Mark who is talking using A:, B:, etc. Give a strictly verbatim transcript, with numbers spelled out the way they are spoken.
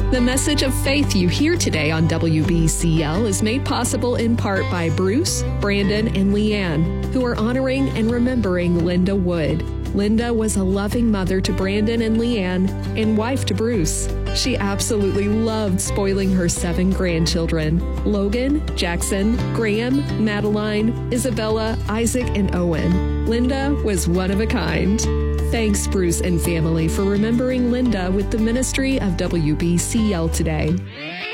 A: The message of faith you hear today on W B C L is made possible in part by Bruce, Brandon, and Leanne, who are honoring and remembering Linda Wood. Linda was a loving mother to Brandon and Leanne and wife to Bruce. She absolutely loved spoiling her seven grandchildren, Logan, Jackson, Graham, Madeline, Isabella, Isaac, and Owen. Linda was one of a kind. Thanks, Bruce and family, for remembering Linda with the ministry of W B C L today.